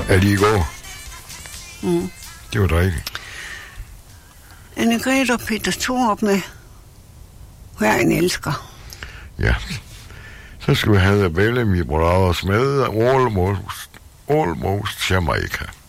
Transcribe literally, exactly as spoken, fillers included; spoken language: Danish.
Er de i går? Mm. Det var dejligt. Anne-Grethe og Peter Thorup med Hver en elsker. Ja. Så skal vi have Bellamy Brothers med Almost, Almost Jamaica.